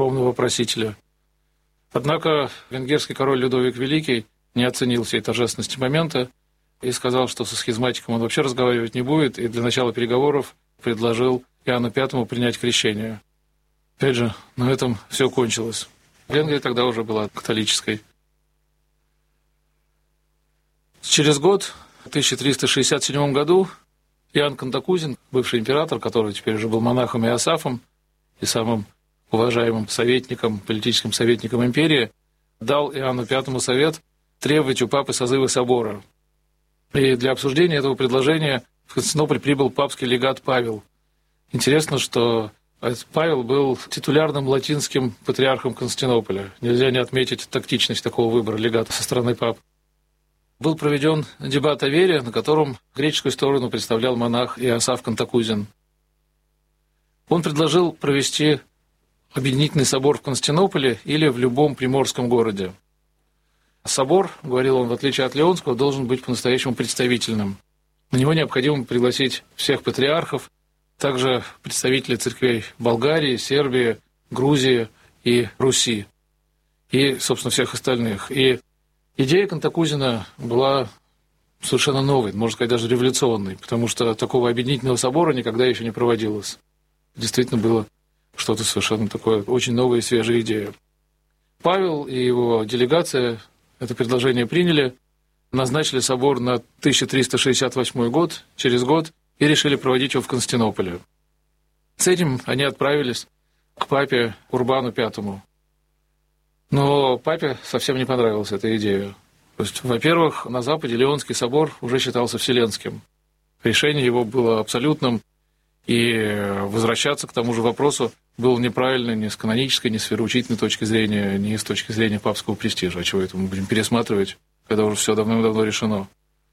скромного просителя. Однако венгерский король Людовик Великий не оценил всей торжественности момента и сказал, что со схизматиком он вообще разговаривать не будет, и для начала переговоров предложил Иоанну V принять крещение. Опять же, на этом все кончилось. Венгрия тогда уже была католической. Через год, в 1367 году, Иоанн Кантакузин, бывший император, который теперь уже был монахом Иосафом и самым уважаемым советником, политическим советником империи, дал Иоанну V совет требовать у папы созыва собора. И для обсуждения этого предложения в Константинополь прибыл папский легат Павел. Интересно, что этот Павел был титулярным латинским патриархом Константинополя. Нельзя не отметить тактичность такого выбора легата со стороны пап. Был проведен дебат о вере, на котором греческую сторону представлял монах Иосаф Кантакузин. Он предложил провести объединительный собор в Константинополе или в любом приморском городе. Собор, говорил он, в отличие от Леонского, должен быть по-настоящему представительным. На него необходимо пригласить всех патриархов, также представителей церквей Болгарии, Сербии, Грузии и Руси, и, собственно, всех остальных. И идея Кантакузина была совершенно новой, можно сказать, даже революционной, потому что такого объединительного собора никогда еще не проводилось. Действительно было что-то совершенно такое, очень новая и свежая идея. Павел и его делегация это предложение приняли, назначили собор на 1368 год, через год, и решили проводить его в Константинополе. С этим они отправились к папе Урбану V. Но папе совсем не понравилась эта идея. То есть, во-первых, на Западе Леонский собор уже считался вселенским. Решение его было абсолютным, и возвращаться к тому же вопросу было неправильно ни с канонической, ни с вероучительной точки зрения, ни с точки зрения папского престижа. А чего это мы будем пересматривать, когда уже все давным-давно решено?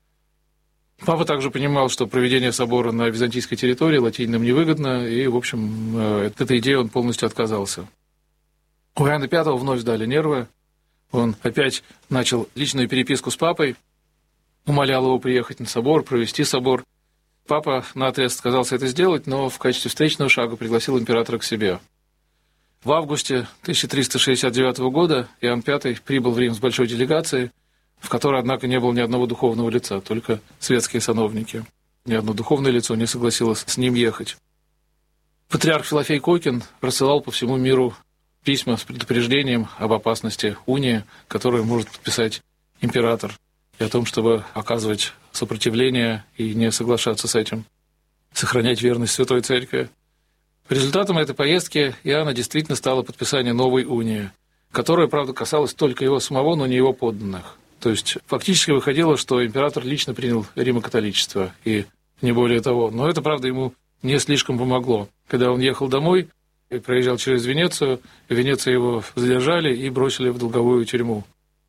Папа также понимал, что проведение собора на византийской территории латининам невыгодно, и, в общем, от этой идеи он полностью отказался. У Иоанна V вновь дали нервы. Он опять начал личную переписку с папой, умолял его приехать на собор, провести собор. Папа наотрез отказался это сделать, но в качестве встречного шага пригласил императора к себе. В августе 1369 года Иоанн V прибыл в Рим с большой делегацией, в которой, однако, не было ни одного духовного лица, только светские сановники. Ни одно духовное лицо не согласилось с ним ехать. Патриарх Филофей Кокин рассылал по всему миру письма с предупреждением об опасности унии, которую может подписать император, и о том, чтобы оказывать сопротивление и не соглашаться с этим, сохранять верность Святой Церкви. Результатом этой поездки Иоанна действительно стало подписание новой унии, которая, правда, касалась только его самого, но не его подданных. То есть фактически выходило, что император лично принял римокатоличество, и не более того. Но это, правда, ему не слишком помогло. Когда он ехал домой и проезжал через Венецию, в Венеции его задержали и бросили в долговую тюрьму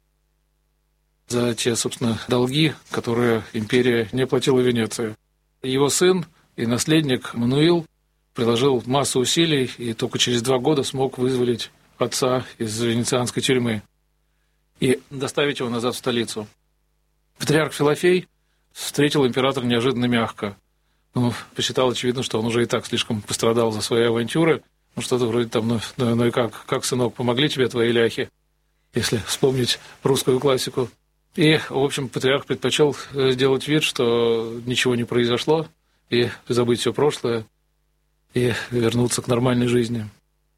за те, собственно, долги, которые империя не платила Венеции. Его сын и наследник Мануил приложил массу усилий и только через 2 года смог вызволить отца из венецианской тюрьмы и доставить его назад в столицу. Патриарх Филофей встретил императора неожиданно мягко. Посчитал, очевидно, что он уже и так слишком пострадал за свои авантюры. Что-то вроде там, ну и как, сынок, помогли тебе твои ляхи, если вспомнить русскую классику. И, в общем, патриарх предпочел сделать вид, что ничего не произошло, и забыть все прошлое, и вернуться к нормальной жизни.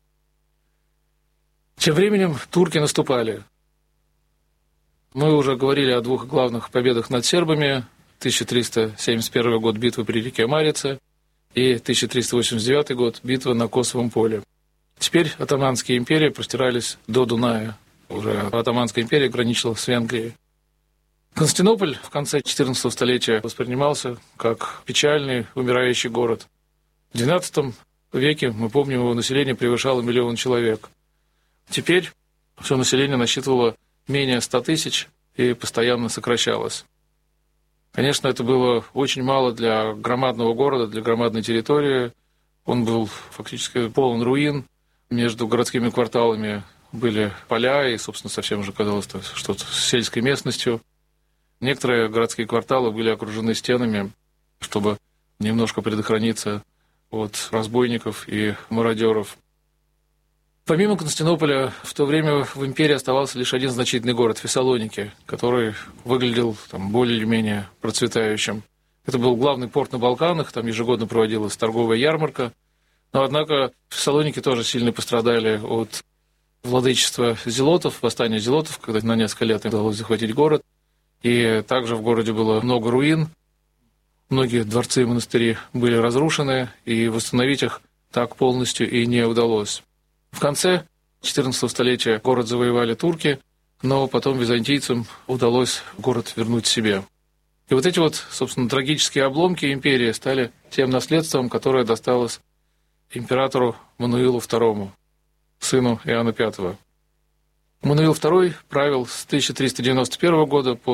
Тем временем турки наступали. Мы уже говорили о 2 главных победах над сербами. 1371 год битва при реке Марице и 1389 год битва на Косовом поле. Теперь Оттоманские империи простирались до Дуная. Уже Оттоманская империя граничила с Венгрией. Константинополь в конце XIV столетия воспринимался как печальный, умирающий город. В XII веке, мы помним, его население превышало 1 миллион человек. Теперь все население насчитывало менее 100 тысяч и постоянно сокращалось. Конечно, это было очень мало для громадного города, для громадной территории. Он был фактически полон руин. Между городскими кварталами были поля, и, собственно, совсем уже казалось что-то с сельской местностью. Некоторые городские кварталы были окружены стенами, чтобы немножко предохраниться от разбойников и мародеров. Помимо Константинополя, в то время в империи оставался лишь один значительный город – Фессалоники, который выглядел более или менее процветающим. Это был главный порт на Балканах, там ежегодно проводилась торговая ярмарка. Но, однако, Фессалоники тоже сильно пострадали от владычества зелотов, восстания зелотов, когда на несколько лет им удалось захватить город. И также в городе было много руин. Многие дворцы и монастыри были разрушены, и восстановить их так полностью и не удалось. В конце XIV столетия город завоевали турки, но потом византийцам удалось город вернуть себе. И вот эти собственно, трагические обломки империи стали тем наследством, которое досталось императору Мануилу II, сыну Иоанна V. Мануил II правил с 1391 года по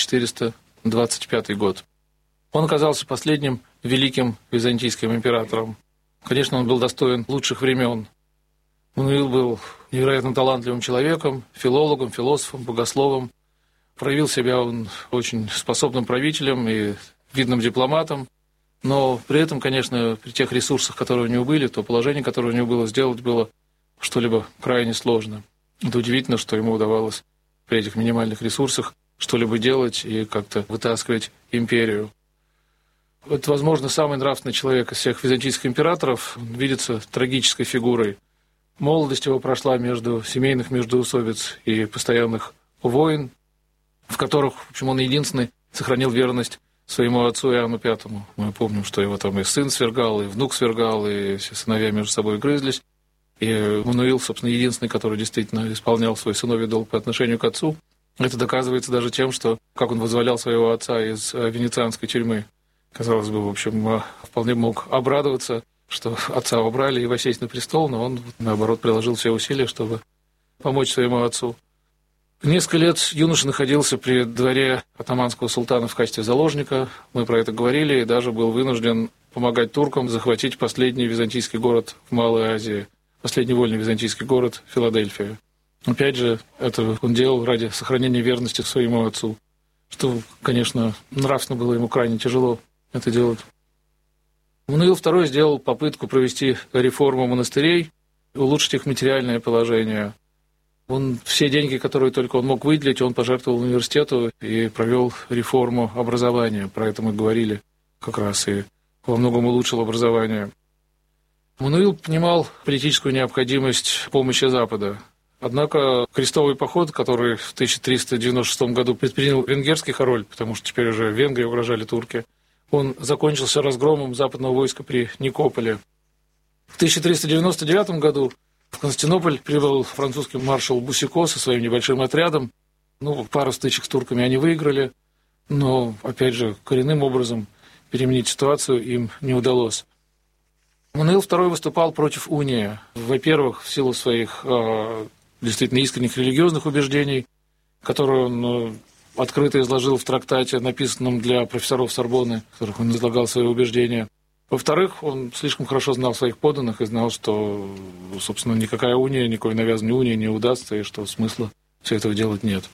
1425 год. Он оказался последним великим византийским императором. Конечно, он был достоин лучших времен. Мануил был невероятно талантливым человеком, филологом, философом, богословом. Проявил себя он очень способным правителем и видным дипломатом. Но при этом, конечно, при тех ресурсах, которые у него были, то положение, которое у него было, сделать было что-либо крайне сложно. Это удивительно, что ему удавалось при этих минимальных ресурсах что-либо делать и как-то вытаскивать империю. Это, возможно, самый нравственный человек из всех византийских императоров. Он видится трагической фигурой. Молодость его прошла между семейных междоусобиц и постоянных войн, в которых, в общем, он единственный сохранил верность своему отцу Иоанну V. Мы помним, что его там и сын свергал, и внук свергал, и все сыновья между собой грызлись. И Мануил, собственно, единственный, который действительно исполнял свой сыновий долг по отношению к отцу. Это доказывается даже тем, что как он вызволял своего отца из венецианской тюрьмы. Казалось бы, в общем, вполне мог обрадоваться, что отца убрали и воссесть на престол, но он, наоборот, приложил все усилия, чтобы помочь своему отцу. Несколько лет юноша находился при дворе атаманского султана в качестве заложника. Мы про это говорили, и даже был вынужден помогать туркам захватить последний византийский город в Малой Азии, последний вольный византийский город Филадельфия. Опять же, это он делал ради сохранения верности своему отцу, что, конечно, нравственно было ему крайне тяжело это делать. Мануил II сделал попытку провести реформу монастырей, улучшить их материальное положение. Он все деньги, которые только он мог выделить, он пожертвовал университету и провел реформу образования. Про это мы говорили как раз, и во многом улучшил образование. Мануил понимал политическую необходимость помощи Запада. Однако крестовый поход, который в 1396 году предпринял венгерский король, потому что теперь уже в Венгрии угрожали турки, он закончился разгромом западного войска при Никополе. В 1399 году в Константинополь прибыл французский маршал Бусико со своим небольшим отрядом. Пару стычек с турками они выиграли, но, опять же, коренным образом переменить ситуацию им не удалось. Мануил II выступал против унии. Во-первых, в силу своих действительно искренних религиозных убеждений, которые он открыто изложил в трактате, написанном для профессоров Сорбонны, в которых он излагал свои убеждения. Во-вторых, он слишком хорошо знал своих подданных и знал, что, собственно, никакая уния, никакой навязанной унии не удастся, и что смысла все этого делать нет.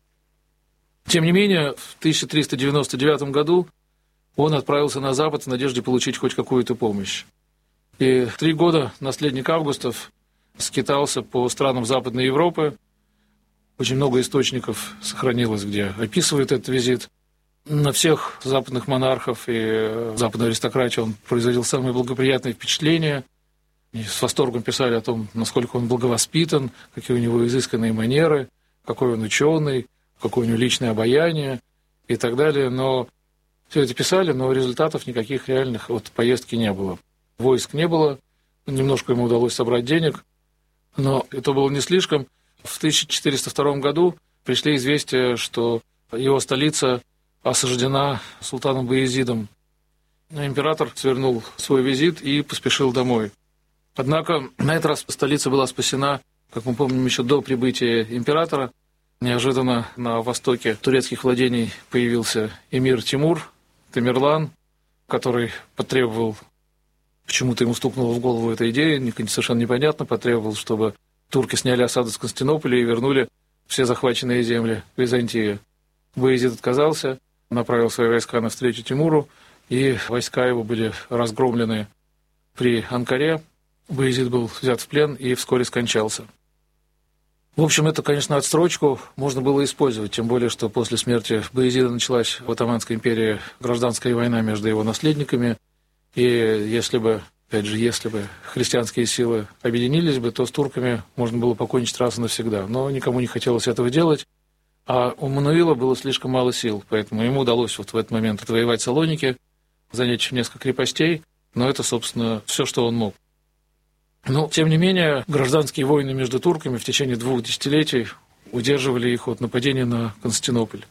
Тем не менее, в 1399 году он отправился на Запад в надежде получить хоть какую-то помощь. И 3 года наследник Августов скитался по странам Западной Европы. Очень много источников сохранилось, где описывают этот визит. На всех западных монархов и западной аристократии он производил самые благоприятные впечатления. И с восторгом писали о том, насколько он благовоспитан, какие у него изысканные манеры, какой он ученый, какое у него личное обаяние и так далее. Но все это писали, но результатов никаких реальных от поездки не было. Войск не было, немножко ему удалось собрать денег, но это было не слишком. В 1402 году пришли известия, что его столица осаждена султаном Баязидом. Император свернул свой визит и поспешил домой. Однако на этот раз столица была спасена, как мы помним, еще до прибытия императора. Неожиданно на востоке турецких владений появился эмир Тимур, Тамерлан, который потребовал, почему-то ему стукнула в голову эта идея, совершенно непонятно, потребовал, чтобы турки сняли осаду с Константинополя и вернули все захваченные земли Византии. Баязид отказался, направил свои войска навстречу Тимуру, и войска его были разгромлены при Анкаре. Баязид был взят в плен и вскоре скончался. В общем, эту, конечно, отсрочку можно было использовать, тем более, что после смерти Баязида началась в Отtomанской империи гражданская война между его наследниками, и если бы христианские силы объединились бы, то с турками можно было покончить раз и навсегда. Но никому не хотелось этого делать, а у Мануила было слишком мало сил, поэтому ему удалось вот в этот момент отвоевать Салоники, занять несколько крепостей, но это, собственно, все, что он мог. Но, тем не менее, гражданские войны между турками в течение 2 десятилетий удерживали их от нападения на Константинополь.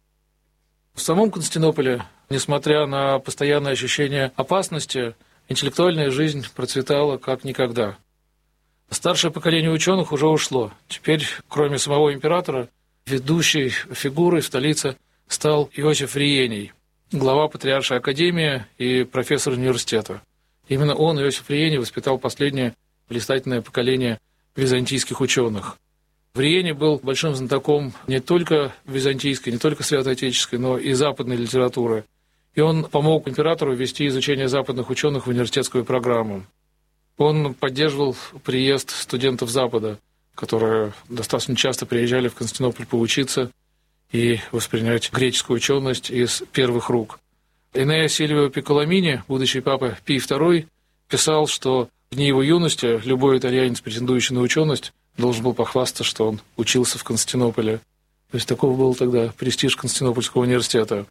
В самом Константинополе, несмотря на постоянное ощущение опасности, интеллектуальная жизнь процветала как никогда. Старшее поколение ученых уже ушло. Теперь, кроме самого императора, ведущей фигурой в столице стал Иосиф Риений, глава Патриаршей академии и профессор университета. Именно он, Иосиф Риений, воспитал последнее блистательное поколение византийских ученых. Риений был большим знатоком не только византийской, не только святоотеческой, но и западной литературы. И он помог императору ввести изучение западных ученых в университетскую программу. Он поддерживал приезд студентов Запада, которые достаточно часто приезжали в Константинополь поучиться и воспринять греческую ученость из первых рук. Энеа Сильвио Пикколамини, будущий папа Пий II, писал, что в дни его юности любой итальянец, претендующий на ученость, должен был похвастаться, что он учился в Константинополе. То есть таков был тогда престиж Константинопольского университета.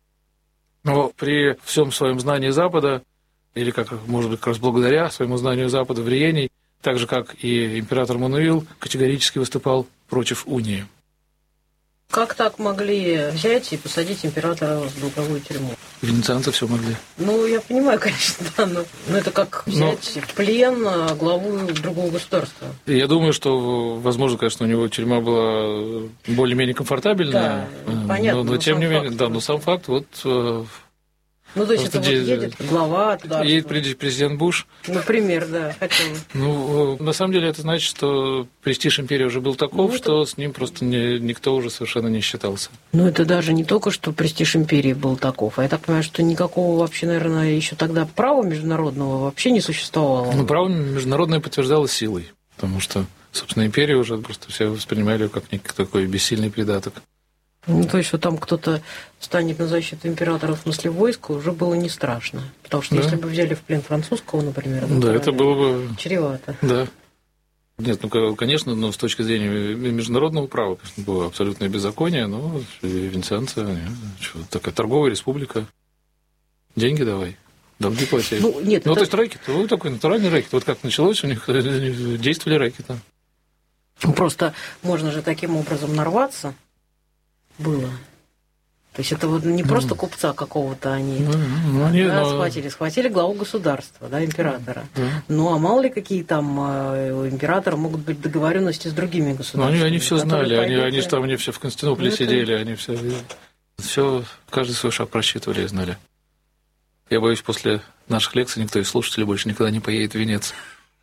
Но при всем своем знании Запада, или, может быть, как раз благодаря своему знанию Запада, Риений, так же, как и император Мануил, категорически выступал против унии. Как так могли взять и посадить императора в долговую тюрьму? Венецианцы все могли. Ну, я понимаю, конечно, да, но это как взять в плен главу другого государства. Я думаю, что, возможно, конечно, у него тюрьма была более-менее комфортабельная. Да, понятно. Но тем не менее, да, но сам факт, вот... Ну, то есть это вот едет глава туда. Едет президент Буш. Например, да, хотел. Ну, на самом деле это значит, что престиж империи уже был таков, что с ним просто никто уже совершенно не считался. Ну, это даже не только, что престиж империи был таков, а я так понимаю, что никакого вообще, наверное, еще тогда права международного вообще не существовало. Ну, право международное подтверждалось силой, потому что, собственно, империю уже просто все воспринимали как некий такой бессильный придаток. Ну, то есть, что там кто-то станет на защиту императора в смысле войска, уже было не страшно. Потому что если бы взяли в плен французского, например, да, это было бы чревато. Да. Нет, ну, конечно, но с точки зрения международного права, конечно, было абсолютное беззаконие, но венецианцы, такая торговая республика, деньги давай, долги плати. Ну, нет, то есть рэкет, вы такой натуральный рэкет. Вот как началось, у них действовали рэкеты. Просто можно же таким образом нарваться. Было. То есть это вот не просто купца какого-то они схватили главу государства, да, императора. Ну, а мало ли какие там у императора могут быть договоренности с другими государствами. Они все знали, они же там они все в Константинополе сидели, они все, каждый свой шаг просчитывали и знали. Я боюсь, после наших лекций никто из слушателей больше никогда не поедет в Венецию.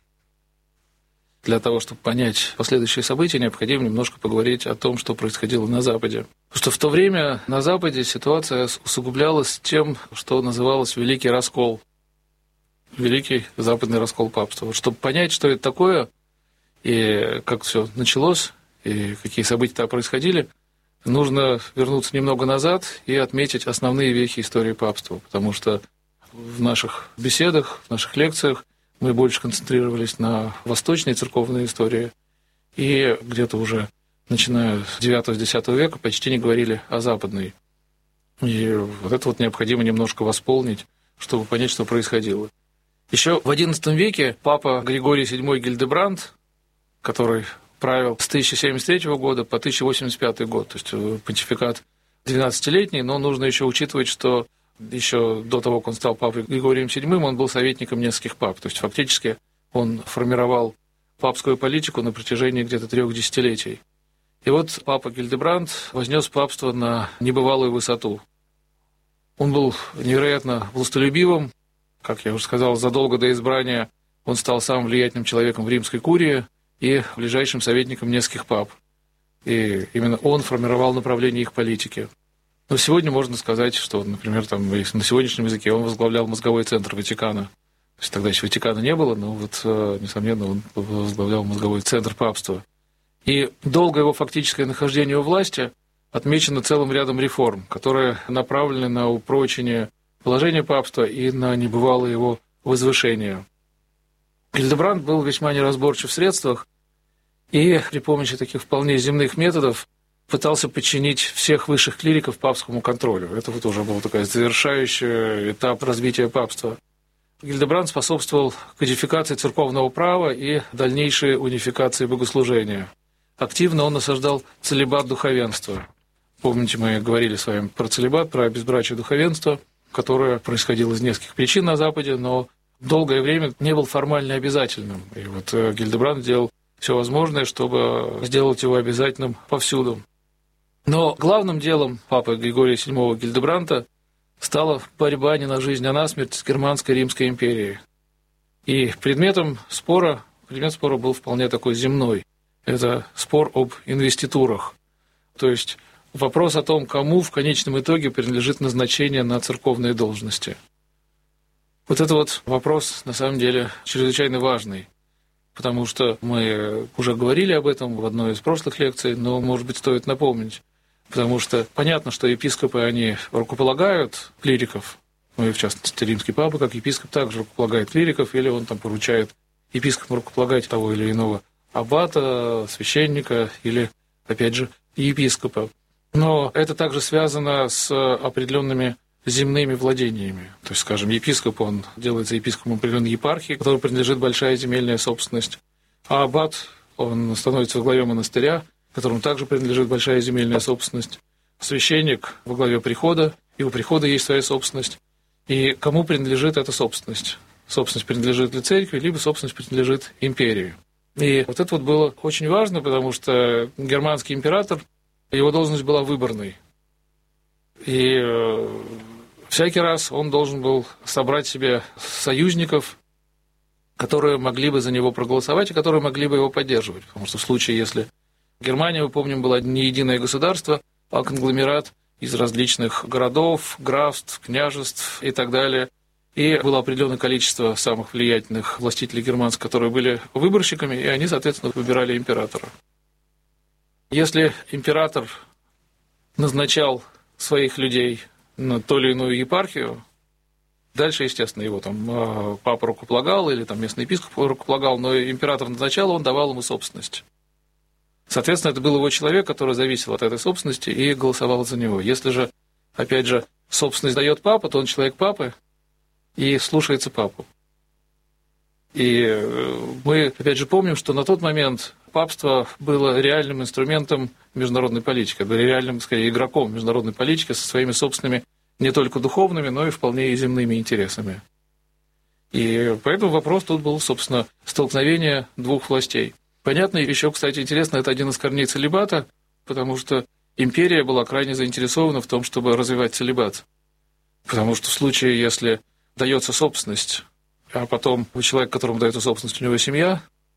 Для того, чтобы понять последующие события, необходимо немножко поговорить о том, что происходило на Западе. Потому что в то время на Западе ситуация усугублялась тем, что называлось «Великий раскол». Великий западный раскол папства. Вот чтобы понять, что это такое, и как все началось, и какие события там происходили, нужно вернуться немного назад и отметить основные вехи истории папства. Потому что в наших беседах, в наших лекциях мы больше концентрировались на восточной церковной истории, и где-то уже начиная с IX-X века почти не говорили о западной. И вот это вот необходимо немножко восполнить, чтобы понять, что происходило. Еще в XI веке папа Григорий VII Гильдебранд, который правил с 1073 года по 1085 год, то есть понтификат 12-летний, но нужно еще учитывать, что еще до того, как он стал папой Григорием VII, он был советником нескольких пап. То есть фактически он формировал папскую политику на протяжении где-то 3 десятилетий. И вот папа Гильдебранд вознес папство на небывалую высоту. Он был невероятно властолюбивым. Как я уже сказал, задолго до избрания он стал самым влиятельным человеком в римской курии и ближайшим советником нескольких пап. И именно он формировал направление их политики. Но сегодня можно сказать, что, например, там, на сегодняшнем языке он возглавлял мозговой центр Ватикана. То есть тогда еще Ватикана не было, но вот, несомненно, он возглавлял мозговой центр папства. И долгое его фактическое нахождение у власти отмечено целым рядом реформ, которые направлены на упрочение положения папства и на небывалое его возвышение. Гильдебранд был весьма неразборчив в средствах и при помощи таких вполне земных методов пытался подчинить всех высших клириков папскому контролю. Это вот уже был такой завершающий этап развития папства. Гильдебранд способствовал кодификации церковного права и дальнейшей унификации богослужения. Активно он насаждал целибат духовенства. Помните, мы говорили с вами про целибат, про безбрачие духовенства, которое происходило из нескольких причин на Западе, но долгое время не был формально обязательным. И вот Гильдебранд делал все возможное, чтобы сделать его обязательным повсюду. Но главным делом папы Григория VII Гильдебранда стала борьба не на жизнь, а на смерть с Германской Римской империей. И предмет спора был вполне такой земной. Это спор об инвеститурах. То есть вопрос о том, кому в конечном итоге принадлежит назначение на церковные должности. Вот это вот вопрос, на самом деле, чрезвычайно важный. Потому что мы уже говорили об этом в одной из прошлых лекций, но, может быть, стоит напомнить. Потому что понятно, что епископы, они рукополагают клириков, ну и в частности римский папа, как епископ, также рукополагает клириков, или он там поручает епископу рукополагать того или иного аббата, священника или, опять же, епископа. Но это также связано с определенными земными владениями. То есть, скажем, епископ, он делается епископом определенной епархии, которой принадлежит большая земельная собственность, а аббат, он становится во главе монастыря, которому также принадлежит большая земельная собственность. Священник во главе прихода, и у прихода есть своя собственность. И кому принадлежит эта собственность? Собственность принадлежит ли церкви, либо собственность принадлежит империи. И вот это вот было очень важно, потому что германский император, его должность была выборной. И всякий раз он должен был собрать себе союзников, которые могли бы за него проголосовать и которые могли бы его поддерживать. Потому что в случае, если Германия, мы помним, была не единое государство, а конгломерат из различных городов, графств, княжеств и так далее. И было определенное количество самых влиятельных властителей германцев, которые были выборщиками, и они, соответственно, выбирали императора. Если император назначал своих людей на ту или иную епархию, дальше, естественно, его там папа рукополагал или там местный епископ рукополагал, но император назначал, он давал ему собственность. Соответственно, это был его человек, который зависел от этой собственности и голосовал за него. Если же, опять же, собственность дает папа, то он человек папы и слушается папу. И мы, опять же, помним, что на тот момент папство было реальным инструментом международной политики, было реальным, скорее, игроком международной политики со своими собственными не только духовными, но и вполне и земными интересами. И поэтому вопрос тут был, собственно, столкновение двух властей. Понятно, еще, кстати, интересно, это один из корней целибата, потому что империя была крайне заинтересована в том, чтобы развивать целибат. Потому что в случае, если дается собственность, а потом у человека, которому дается собственность, у него семья,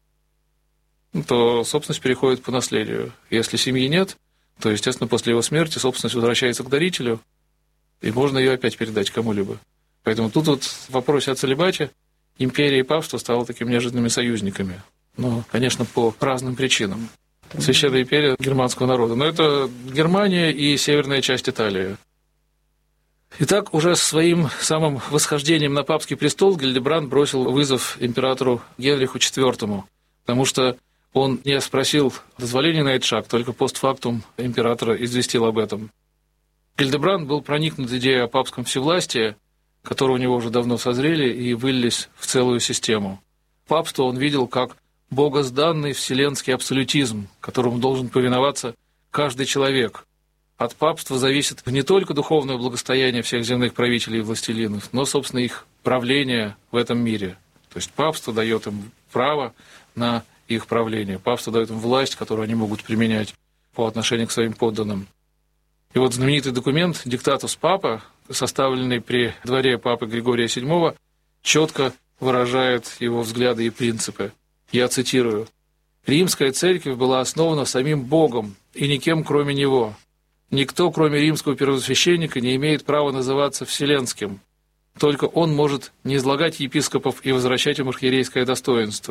то собственность переходит по наследию. Если семьи нет, то, естественно, после его смерти собственность возвращается к дарителю, и можно ее опять передать кому-либо. Поэтому тут вот в вопросе о целибате империя и папство стали такими неожиданными союзниками. Но, конечно, по разным причинам. Священная империя германского народа. Но это Германия и северная часть Италии. Итак, уже своим самым восхождением на папский престол Гильдебранд бросил вызов императору Генриху IV, потому что он не спросил дозволения на этот шаг, только постфактум императора известил об этом. Гильдебранд был проникнут идеей о папском всевластии, которые у него уже давно созрели и вылились в целую систему. Папство он видел как богозданный вселенский абсолютизм, которому должен повиноваться каждый человек. От папства зависит не только духовное благосостояние всех земных правителей и властелинов, но, собственно, их правление в этом мире. То есть папство дает им право на их правление, папство дает им власть, которую они могут применять по отношению к своим подданным. И вот знаменитый документ «Диктатус Папа», составленный при дворе папы Григория VII, четко выражает его взгляды и принципы. Я цитирую: «Римская церковь была основана самим Богом и никем, кроме Него. Никто, кроме римского первосвященника, не имеет права называться вселенским. Только он может низлагать епископов и возвращать им архиерейское достоинство.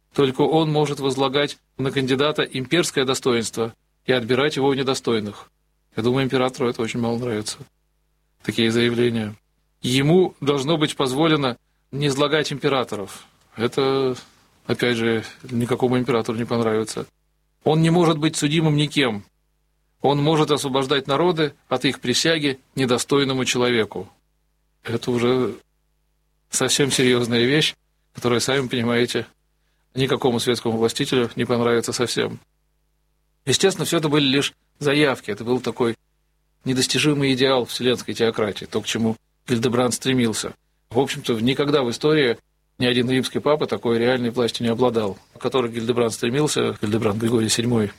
только он может возлагать на кандидата имперское достоинство и отбирать его у недостойных. Я думаю, императору это очень мало нравится, такие заявления. Ему должно быть позволено не излагать императоров. Это, опять же, никакому императору не понравится. Он не может быть судимым никем. Он может освобождать народы от их присяги недостойному человеку. Это уже совсем серьезная вещь, которая, сами понимаете, никакому светскому властителю не понравится совсем. Естественно, все это были лишь заявки. Это был такой недостижимый идеал вселенской теократии, то, к чему Гильдебранд стремился. В общем-то, никогда в истории ни один римский папа такой реальной властью не обладал, к которой Гильдебранд стремился, Гильдебранд Григорий VII.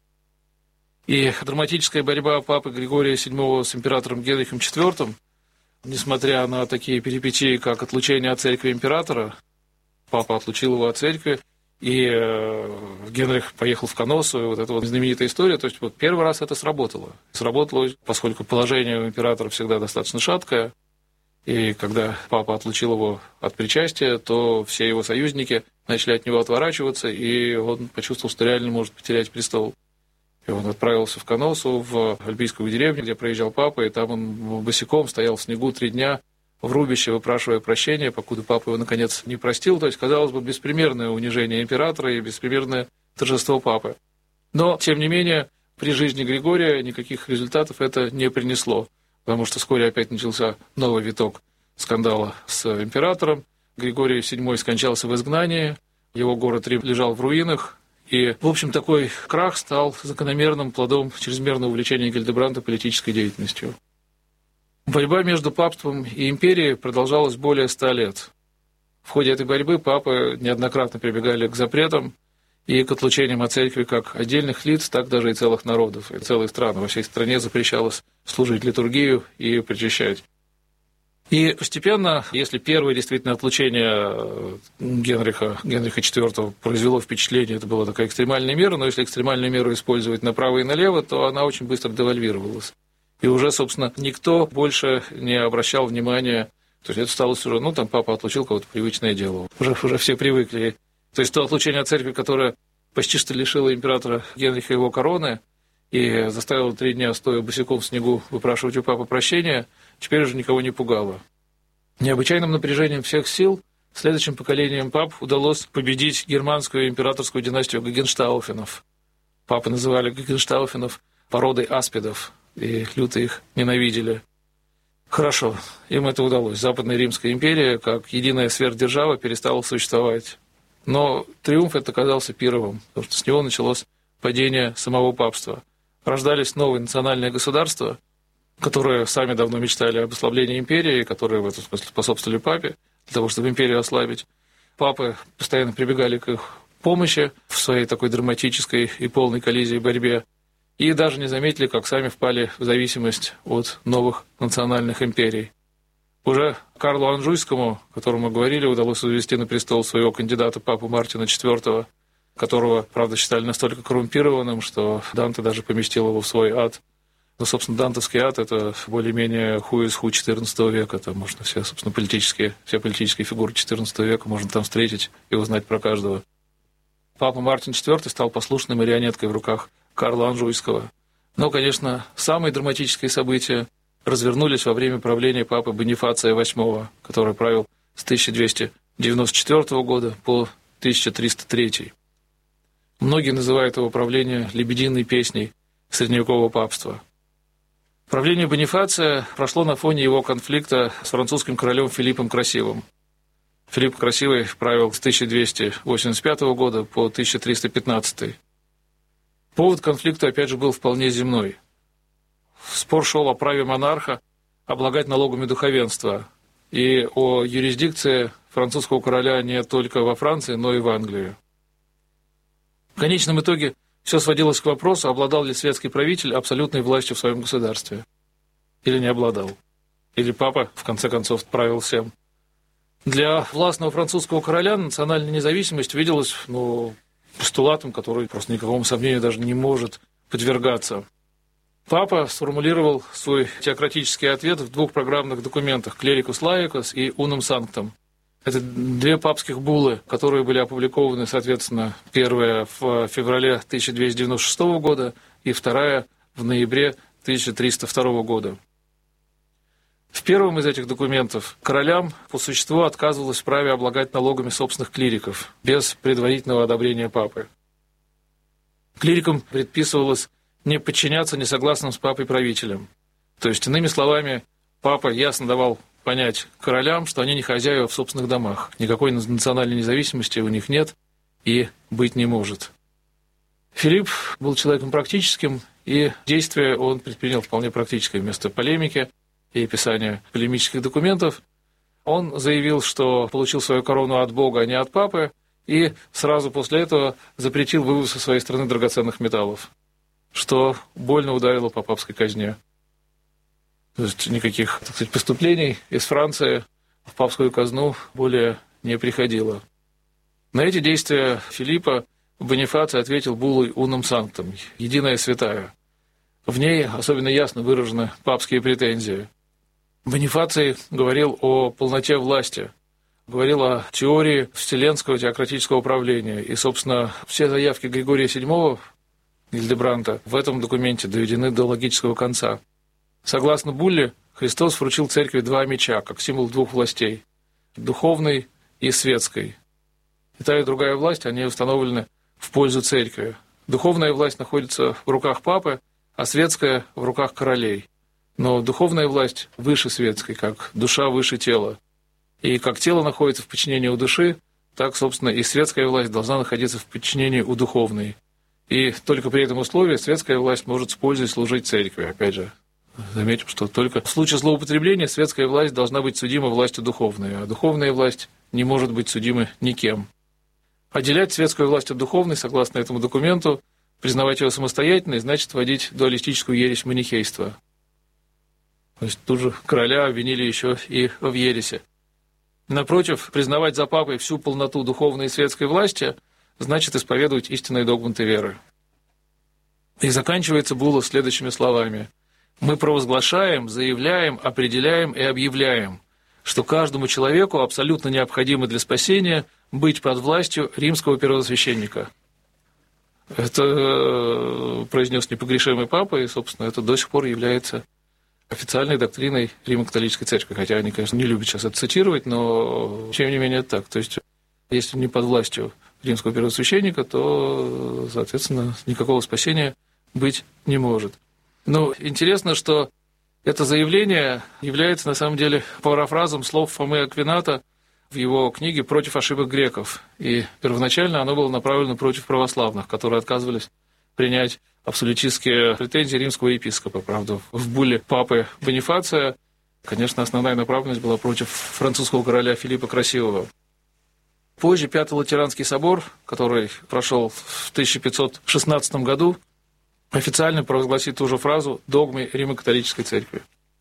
И драматическая борьба папы Григория VII с императором Генрихом IV, несмотря на такие перипетии, как отлучение от церкви императора, папа отлучил его от церкви, и Генрих поехал в Каноссу, и вот эта вот знаменитая история, то есть вот первый раз это сработало. Сработало, поскольку положение у императора всегда достаточно шаткое, и когда папа отлучил его от причастия, то все его союзники начали от него отворачиваться, и он почувствовал, что реально может потерять престол. И он отправился в Каноссу, в альпийскую деревню, где проезжал папа, и там он босиком стоял в снегу 3 дня в рубище, выпрашивая прощения, покуда папа его, наконец, не простил. То есть, казалось бы, беспримерное унижение императора и беспримерное торжество папы. Но, тем не менее, при жизни Григория никаких результатов это не принесло, потому что вскоре опять начался новый виток скандала с императором. Григорий VII скончался в изгнании, его город Рим лежал в руинах, и, в общем, такой крах стал закономерным плодом чрезмерного увлечения Гильдебранда политической деятельностью. Борьба между папством и империей продолжалась более 100 лет. В ходе этой борьбы папы неоднократно прибегали к запретам и к отлучениям от церкви как отдельных лиц, так даже и целых народов, и целых стран. Во всей стране запрещалось служить литургию и причащать. И постепенно, если первое действительно отлучение Генриха IV произвело впечатление, это была такая экстремальная мера, но если экстремальную меру использовать направо и налево, то она очень быстро девальвировалась. И уже, собственно, никто больше не обращал внимания, то есть это стало уже, там папа отлучил кого-то, привычное дело. Уже все привыкли. То есть то отлучение от церкви, которое почти что лишило императора Генриха его короны и заставило 3 дня, стоя босиком в снегу, выпрашивать у папы прощения, теперь уже никого не пугало. Необычайным напряжением всех сил следующим поколениям пап удалось победить германскую императорскую династию Гогенштауфенов. Папы называли Гогенштауфенов породой аспидов, и люто их ненавидели. Хорошо, им это удалось. Западная Римская империя, как единая сверхдержава, перестала существовать. Но триумф этот оказался пировым, потому что с него началось падение самого папства. Рождались новые национальные государства, которые сами давно мечтали об ослаблении империи, которые в этом смысле способствовали папе, для того, чтобы империю ослабить. Папы постоянно прибегали к их помощи в своей такой драматической и полной коллизии борьбе, и даже не заметили, как сами впали в зависимость от новых национальных империй. Уже Карлу Анжуйскому, о котором мы говорили, удалось возвести на престол своего кандидата папу Мартина IV, которого, правда, считали настолько коррумпированным, что Данте даже поместил его в свой ад. Но, собственно, дантовский ад – это более-менее who is who XIV века. Там можно все политические фигуры XIV века можно там встретить и узнать про каждого. Папа Мартин IV стал послушной марионеткой в руках Карла Анжуйского. Но, конечно, самые драматические события развернулись во время правления папы Бонифация VIII, который правил с 1294 года по 1303. Многие называют его правление лебединой песней средневекового папства. Правление Бонифация прошло на фоне его конфликта с французским королем Филиппом Красивым. Филипп Красивый правил с 1285 года по 1315. Повод конфликта, опять же, был вполне земной. Спор шел о праве монарха облагать налогами духовенства и о юрисдикции французского короля не только во Франции, но и в Англии. В конечном итоге все сводилось к вопросу, обладал ли светский правитель абсолютной властью в своем государстве. Или не обладал. Или папа, в конце концов, правил всем. Для властного французского короля национальная независимость виделась постулатом, который просто никакому сомнению даже не может подвергаться. Папа сформулировал свой теократический ответ в 2 программных документах «Clericus Laicus» и «Unum Sanctam». Это 2 папских буллы, которые были опубликованы, соответственно, первая в феврале 1296 года и вторая в ноябре 1302 года. В первом из этих документов королям по существу отказывалось в праве облагать налогами собственных клириков без предварительного одобрения папы. Клирикам предписывалось не подчиняться несогласным с папой правителям. То есть, иными словами, папа ясно давал понять королям, что они не хозяева в собственных домах. Никакой национальной независимости у них нет и быть не может. Филипп был человеком практическим, и действия он предпринял вполне практическое. Вместо полемики и писания полемических документов он заявил, что получил свою корону от Бога, а не от папы, и сразу после этого запретил вывоз со своей страны драгоценных металлов, что больно ударило по папской казне. То есть никаких, так сказать, поступлений из Франции в папскую казну более не приходило. На эти действия Филиппа Бонифаций ответил буллой «Унум санктум» – «Единая святая». В ней особенно ясно выражены папские претензии. Бонифаций говорил о полноте власти, говорил о теории вселенского теократического управления. И, собственно, все заявки Григория VII Гильдебранта в этом документе доведены до логического конца. Согласно булле, Христос вручил церкви 2 меча, как символ 2 властей – духовной и светской. И та, и другая власть, они установлены в пользу церкви. Духовная власть находится в руках папы, а светская – в руках королей. Но духовная власть выше светской, как душа выше тела. И как тело находится в подчинении у души, так, собственно, и светская власть должна находиться в подчинении у духовной. И только при этом условии светская власть может с пользой служить церкви. Опять же, заметим, что только в случае злоупотребления светская власть должна быть судима властью духовной, а духовная власть не может быть судима никем. Отделять светскую власть от духовной, согласно этому документу, признавать ее самостоятельной, значит вводить дуалистическую ересь манихейства. То есть тут же короля обвинили еще и в ереси. Напротив, признавать за папой всю полноту духовной и светской власти значит исповедовать истинные догматы веры. И заканчивается булла следующими словами. «Мы провозглашаем, заявляем, определяем и объявляем, что каждому человеку абсолютно необходимо для спасения быть под властью римского первосвященника». Это произнес непогрешимый папа, и, собственно, это до сих пор является официальной доктриной Римо-католической церкви. Хотя они, конечно, не любят сейчас это цитировать, но, тем не менее, это так. То есть, если не под властью римского первосвященника, то, соответственно, никакого спасения быть не может. Но интересно, что это заявление является, на самом деле, парафразом слов Фомы Аквината в его книге «Против ошибок греков». И первоначально оно было направлено против православных, которые отказывались принять абсолютистские претензии римского епископа. Правда, в булле папы Бонифация, конечно, основная направленность была против французского короля Филиппа Красивого. Позже Пятый Латеранский собор, который прошел в 1516 году, официально провозгласит ту же фразу «догмы Римо-католической церкви».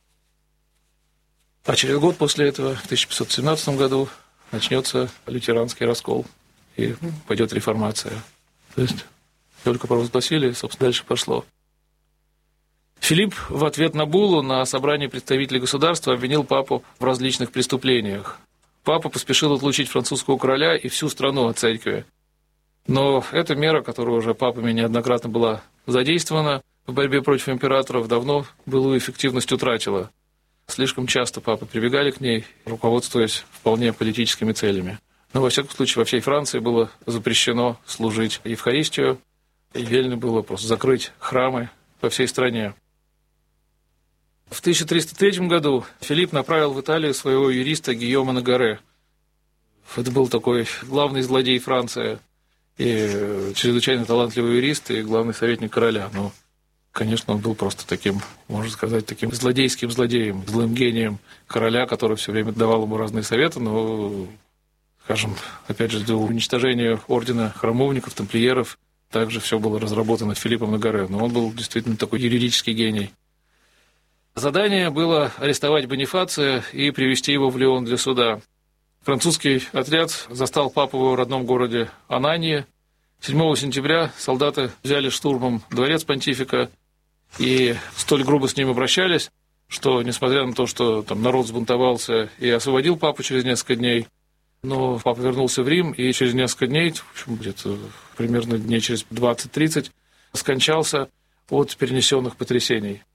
А через год после этого, в 1517 году, начнется лютеранский раскол и пойдет реформация. То есть только провозгласили, собственно, дальше пошло. Филипп в ответ на буллу на собрании представителей государства обвинил папу в различных преступлениях. Папа поспешил отлучить французского короля и всю страну от церкви. Но эта мера, которая уже папами неоднократно была задействована в борьбе против императоров, давно былую эффективность утратила. Слишком часто папы прибегали к ней, руководствуясь вполне политическими целями. Но, во всяком случае, во всей Франции было запрещено служить Евхаристию, и велено было просто закрыть храмы по всей стране. В 1303 году Филипп направил в Италию своего юриста Гийома Нагаре. Это был такой главный злодей Франции, и чрезвычайно талантливый юрист, и главный советник короля. Но, конечно, он был просто таким, можно сказать, таким злодейским злодеем, злым гением короля, который все время давал ему разные советы, но, скажем, опять же, для уничтожения ордена храмовников, тамплиеров, также все было разработано Филиппом Нагаре. Но он был действительно такой юридический гений. Задание было арестовать Бонифация и привести его в Лион для суда. Французский отряд застал папу в его родном городе Ананье. 7 сентября солдаты взяли штурмом дворец понтифика и столь грубо с ним обращались, что, несмотря на то, что там народ сбунтовался и освободил папу через несколько дней, Но папа вернулся в Рим и через несколько дней, в общем, где-то примерно дней через 20-30, скончался от перенесенных потрясений.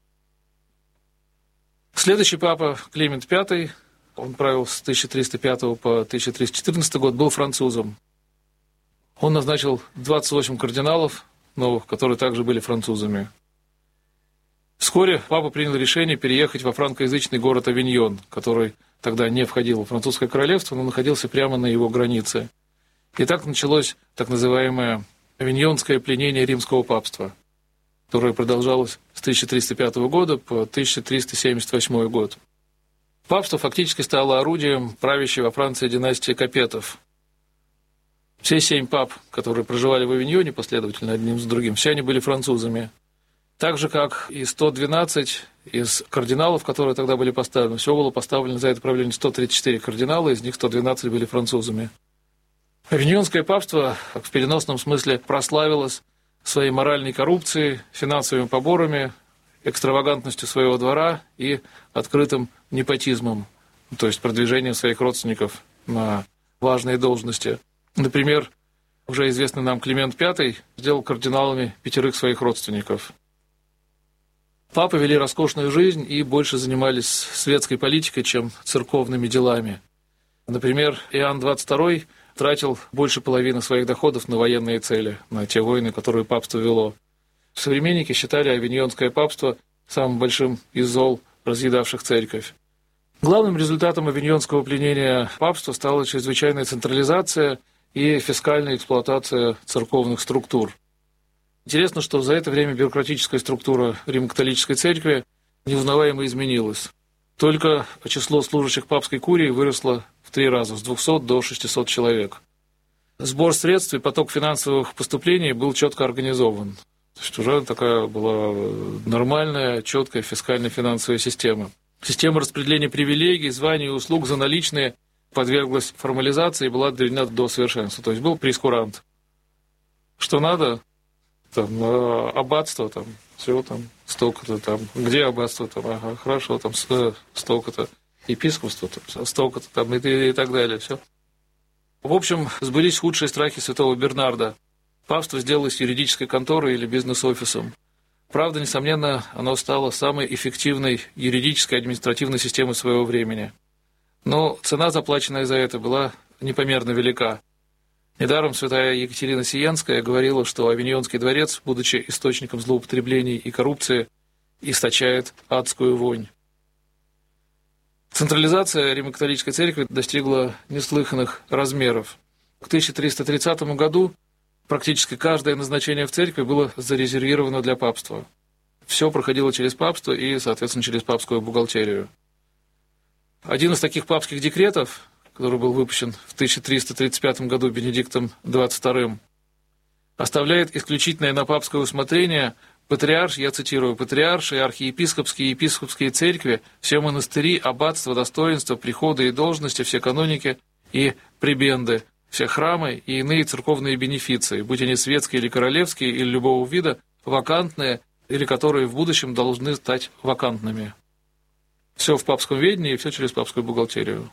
Следующий папа, Климент V, он правил с 1305 по 1314 год, был французом. Он назначил 28 кардиналов новых, которые также были французами. Вскоре папа принял решение переехать во франкоязычный город Авиньон, который тогда не входил в французское королевство, но находился прямо на его границе. И так началось так называемое авиньонское пленение римского папства, которое продолжалось с 1305 года по 1378 год. Папство фактически стало орудием правящей во Франции династии Капетов. Все 7 пап, которые проживали в Авиньоне последовательно одним за другим, все они были французами. Так же, как и 112 из кардиналов, которые тогда были поставлены, всего было поставлено за это правление 134 кардинала, из них 112 были французами. Авиньонское папство в переносном смысле прославилось своей моральной коррупцией, финансовыми поборами, экстравагантностью своего двора и открытым непотизмом, то есть продвижением своих родственников на важные должности. Например, уже известный нам Климент V сделал кардиналами 5 своих родственников. Папы вели роскошную жизнь и больше занимались светской политикой, чем церковными делами. Например, Иоанн XXII тратил больше половины своих доходов на военные цели, на те войны, которые папство вело. Современники считали авиньонское папство самым большим из зол, разъедавших церковь. Главным результатом авиньонского пленения папства стала чрезвычайная централизация и фискальная эксплуатация церковных структур. Интересно, что за это время бюрократическая структура Римо-католической церкви неузнаваемо изменилась. Только число служащих папской курии выросло в 3 раза, с 200 до 600 человек. Сбор средств и поток финансовых поступлений был четко организован. То есть уже такая была нормальная, четкая фискально-финансовая система. Система распределения привилегий, званий и услуг за наличные подверглась формализации и была доведена до совершенства. То есть был прейскурант. Что надо? Там, аббатство, там, все там, столько-то там, где аббатство, там, ага, хорошо, там, столько-то, епископство, там, столько-то там, и так далее, все. В общем, сбылись худшие страхи святого Бернарда. Папство сделалось юридической конторой или бизнес-офисом. Правда, несомненно, оно стало самой эффективной юридической и административной системой своего времени. Но цена, заплаченная за это, была непомерно велика. Недаром святая Екатерина Сиенская говорила, что Авиньонский дворец, будучи источником злоупотреблений и коррупции, источает адскую вонь. Централизация Римо-католической церкви достигла неслыханных размеров. К 1330 году практически каждое назначение в церкви было зарезервировано для папства. Все проходило через папство и, соответственно, через папскую бухгалтерию. Один из таких папских декретов, который был выпущен в 1335 году Бенедиктом XXII, оставляет исключительное на папское усмотрение я цитирую, патриаршие, архиепископские и епископские церкви, все монастыри, аббатства, достоинства, приходы и должности, все каноники и пребенды, все храмы и иные церковные бенефиции, будь они светские или королевские, или любого вида, вакантные, или которые в будущем должны стать вакантными. Все в папском ведении и все через папскую бухгалтерию.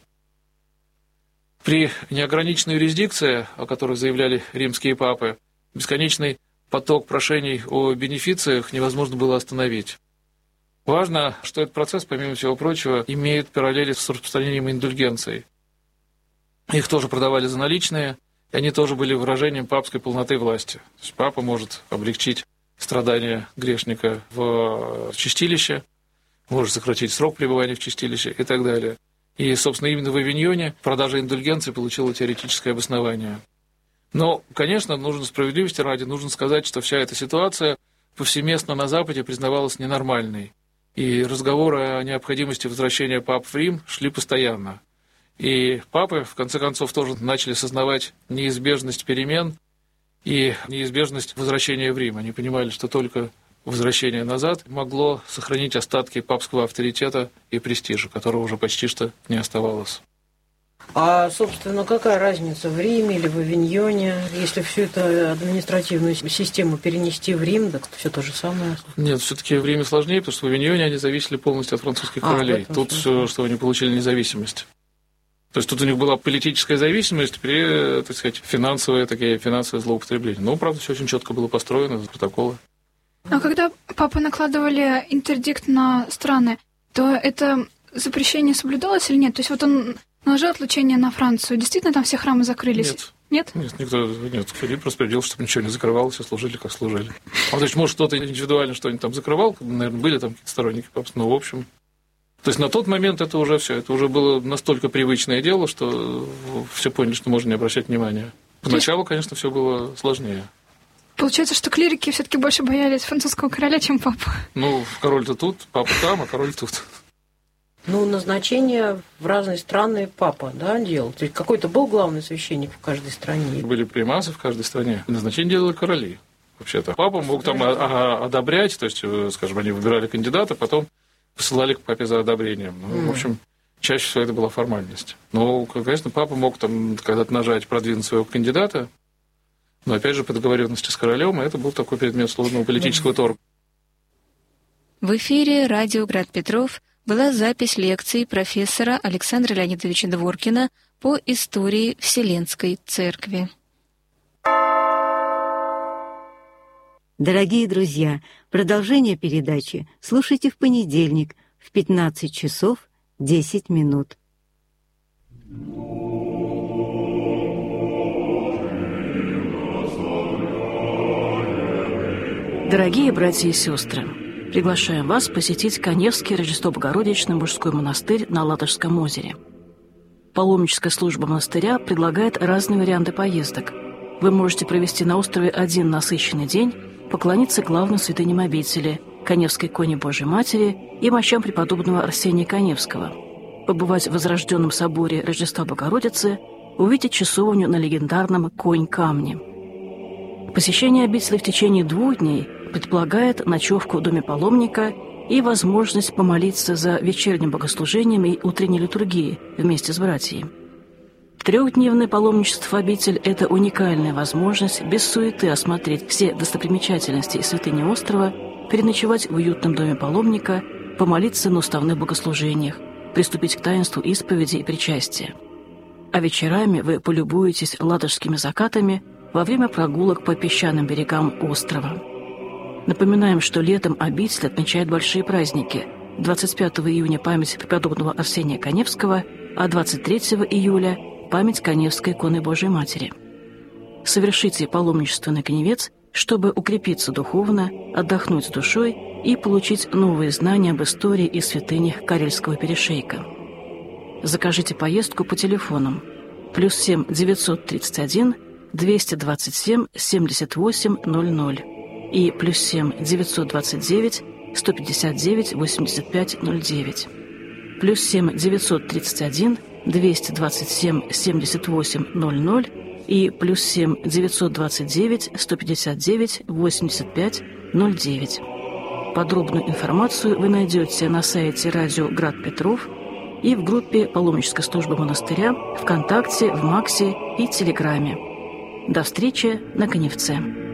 При неограниченной юрисдикции, о которой заявляли римские папы, бесконечный поток прошений о бенефициях невозможно было остановить. Важно, что этот процесс, помимо всего прочего, имеет параллели с распространением индульгенций. Их тоже продавали за наличные, и они тоже были выражением папской полноты власти. То есть папа может облегчить страдания грешника в чистилище, может сократить срок пребывания в чистилище и так далее. И, собственно, именно в Авиньоне продажа индульгенции получила теоретическое обоснование. Но, конечно, нужно справедливости ради, нужно сказать, что вся эта ситуация повсеместно на Западе признавалась ненормальной. И разговоры о необходимости возвращения пап в Рим шли постоянно. И папы, в конце концов, тоже начали сознавать неизбежность перемен и неизбежность возвращения в Рим. Они понимали, что только возвращение назад могло сохранить остатки папского авторитета и престижа, которого уже почти что не оставалось. А, собственно, какая разница в Риме или в Авиньоне, если всю эту административную систему перенести в Рим, так все то же самое? Нет, все-таки в Риме сложнее, потому что в Авиньоне они зависели полностью от французских королей. Тут все, что они получили независимость. То есть тут у них была политическая зависимость при, так сказать, финансовое злоупотребление. Но, правда, все очень четко было построено, протоколы. А когда папы накладывали интердикт на страны, то это запрещение соблюдалось или нет? То есть вот он наложил отлучение на Францию. Действительно, там все храмы закрылись? Нет? Нет. Судьи просто предел, чтобы ничего не закрывалось, все служили, как служили. То есть, может, кто-то индивидуально что-нибудь там закрывал, наверное, были там какие-то сторонники папы, но в общем... То есть на тот момент это уже все, это уже было настолько привычное дело, что все поняли, что можно не обращать внимания. Поначалу, конечно, все было сложнее. Получается, что клирики все-таки больше боялись французского короля, чем папу. Король-то тут, папа там, а король тут. Назначение в разные страны папа, делал. То есть какой-то был главный священник в каждой стране. Были примазы в каждой стране. Назначение делали короли, вообще-то. Папа мог там одобрять, то есть, скажем, они выбирали кандидата, потом посылали к папе за одобрением. В общем, чаще всего это была формальность. Но, конечно, папа мог там когда-то нажать, продвинуть своего кандидата, но, опять же, по договоренности с королем, это был такой предмет сложного политического торга. В эфире радио «Град Петров» была запись лекции профессора Александра Леонидовича Дворкина по истории Вселенской Церкви. Дорогие друзья, продолжение передачи слушайте в понедельник в 15 часов 10 минут. Дорогие братья и сестры, приглашаем вас посетить Каневский Рождество-Богородичный мужской монастырь на Ладожском озере. Паломническая служба монастыря предлагает разные варианты поездок. Вы можете провести на острове один насыщенный день, поклониться главным святыням обители – Каневской иконе Божией Матери и мощам преподобного Арсения Каневского, побывать в Возрожденном соборе Рождества Богородицы, увидеть часовню на легендарном Конь-камне. Посещение обители в течение 2 дней предполагает ночевку в доме паломника и возможность помолиться за вечерним богослужением и утренней литургией вместе с братьями. 3-дневное паломничество в обитель – это уникальная возможность без суеты осмотреть все достопримечательности и святыни острова, переночевать в уютном доме паломника, помолиться на уставных богослужениях, приступить к таинству исповеди и причастия. А вечерами вы полюбуетесь ладожскими закатами во время прогулок по песчаным берегам острова. Напоминаем, что летом обитель отмечает большие праздники. 25 июня – память преподобного Арсения Каневского, а 23 июля – память Каневской иконы Божией Матери. Совершите паломничество на Каневец, чтобы укрепиться духовно, отдохнуть душой и получить новые знания об истории и святынях Карельского перешейка. Закажите поездку по телефонам +7 931 227 78 00 и +7 929 159 85 09, +7 931 227 78 00 и +7 929 159 85 09. Подробную информацию вы найдете на сайте радио «Град Петров» и в группе паломнической службы монастыря ВКонтакте, в Максе и Телеграме. До встречи на Каневце.